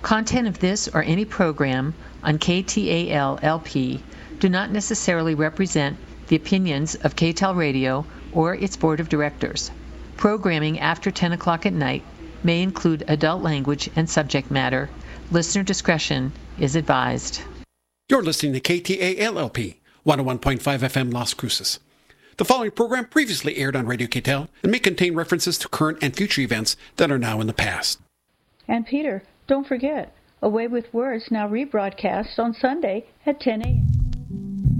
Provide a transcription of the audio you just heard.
Content of this or any program on KTAL-LP do not necessarily represent the opinions of KTAL Radio or its board of directors. Programming after 10 o'clock at night may include adult language and subject matter. Listener discretion is advised. You're listening to KTAL-LP, 101.5 FM Las Cruces. The following program previously aired on Radio KTAL and may contain references to current and future events that are now in the past. And Peter, don't forget, Away with Words now rebroadcast on Sunday at 10 a.m.